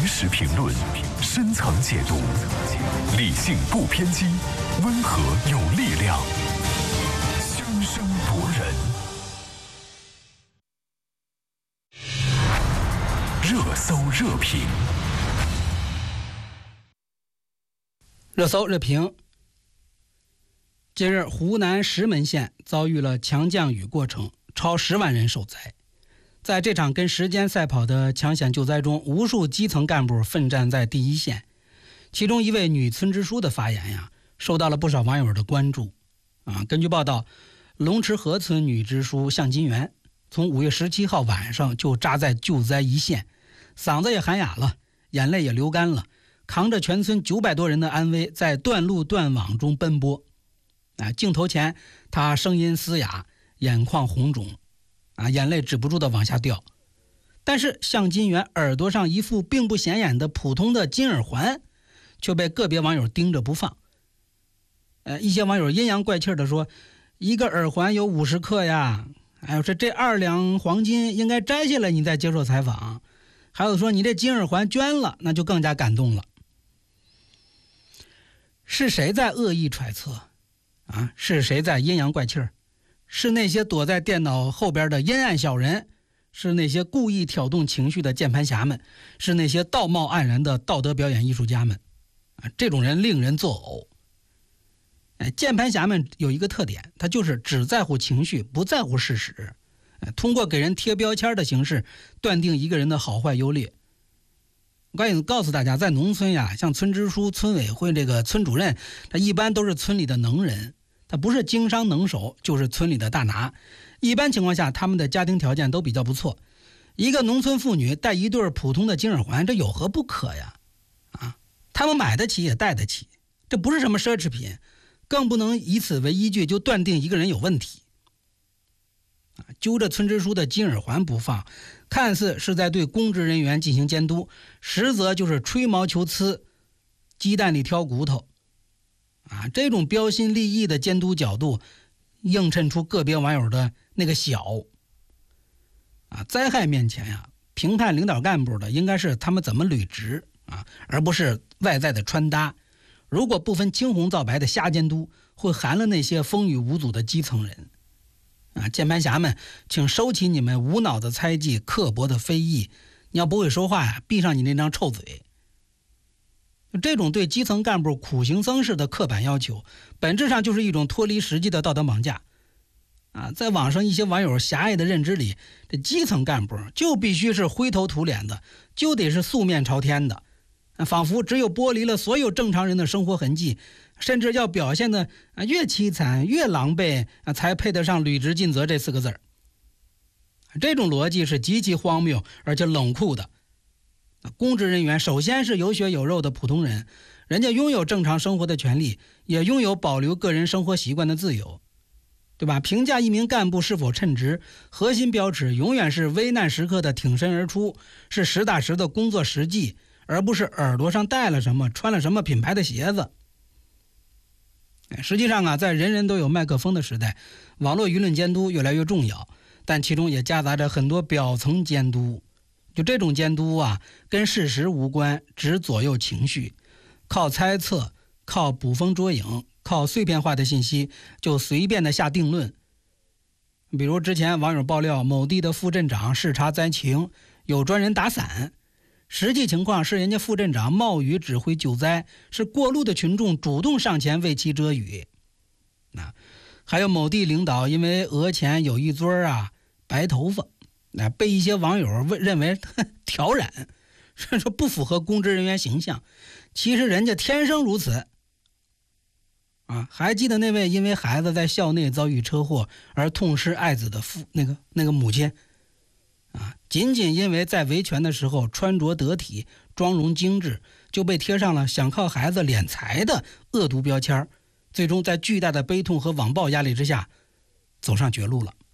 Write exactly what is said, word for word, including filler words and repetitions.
实评论，深层解读，理性不偏激，温和有力量，声声夺人。热搜热评， 热搜热评。近日，湖南石门县遭遇了强降雨过程，超十万人受灾。在这场跟时间赛跑的抢险救灾中，无数基层干部奋战在第一线。其中一位女村支书的发言呀，受到了不少网友的关注。啊，根据报道，龙池河村女支书向金元从五月十七号晚上就扎在救灾一线，嗓子也喊哑了，眼泪也流干了，扛着全村九百多人的安危，在断路断网中奔波。啊，镜头前他声音嘶哑，眼眶红肿，啊，眼泪止不住的往下掉。但是向金元耳朵上一副并不显眼的普通的金耳环，却被个别网友盯着不放。呃，一些网友阴阳怪气的说，一个耳环有五十克呀，还有说这二两黄金应该摘下来你再接受采访，还有说你这金耳环捐了，那就更加感动了。是谁在恶意揣测啊？是谁在阴阳怪气儿？是那些躲在电脑后边的阴暗小人，是那些故意挑动情绪的键盘侠们，是那些道貌岸然的道德表演艺术家们啊！这种人令人作呕。哎，键盘侠们有一个特点，他就是只在乎情绪，不在乎事实。哎，通过给人贴标签的形式，断定一个人的好坏优劣。我赶紧告诉大家，在农村呀，像村支书、村委会这个村主任，他一般都是村里的能人，他不是经商能手，就是村里的大拿。一般情况下，他们的家庭条件都比较不错。一个农村妇女戴一对普通的金耳环，这有何不可呀？啊，他们买得起也戴得起，这不是什么奢侈品，更不能以此为依据就断定一个人有问题。啊，揪着村支书的金耳环不放，看似是在对公职人员进行监督，实则就是吹毛求疵，鸡蛋里挑骨头。啊，这种标新立异的监督角度，映衬出个别网友的那个小。啊，灾害面前呀，评判领导干部的应该是他们怎么履职啊，而不是外在的穿搭。如果不分青红皂白的瞎监督，会寒了那些风雨无阻的基层人。啊，键盘侠们，请收起你们无脑的猜忌、刻薄的非议。你要不会说话呀，闭上你那张臭嘴。这种对基层干部苦行僧式的刻板要求，本质上就是一种脱离实际的道德绑架。啊，在网上一些网友狭隘的认知里，这基层干部就必须是灰头土脸的，就得是素面朝天的，啊，仿佛只有剥离了所有正常人的生活痕迹，甚至要表现的啊越凄惨越狼狈啊，才配得上履职尽责这四个字儿。这种逻辑是极其荒谬而且冷酷的。公职人员首先是有血有肉的普通人，人家拥有正常生活的权利，也拥有保留个人生活习惯的自由，对吧？评价一名干部是否称职，核心标尺永远是危难时刻的挺身而出，是实打实的工作实际，而不是耳朵上戴了什么，穿了什么品牌的鞋子。实际上啊，在人人都有麦克风的时代，网络舆论监督越来越重要，但其中也夹杂着很多表层监督。就这种监督啊，跟事实无关，只左右情绪，靠猜测，靠捕风捉影，靠碎片化的信息就随便的下定论。比如之前网友爆料某地的副镇长视察灾情，有专人打伞，实际情况是人家副镇长冒雨指挥救灾，是过路的群众主动上前为其遮雨。那还有某地领导因为额前有一撮啊白头发，那被一些网友认为挑染，说不符合公职人员形象，其实人家天生如此。啊，还记得那位因为孩子在校内遭遇车祸而痛失爱子的父那个那个母亲啊，仅仅因为在维权的时候穿着得体、妆容精致，就被贴上了想靠孩子敛财的恶毒标签，最终在巨大的悲痛和网暴压力之下走上绝路了。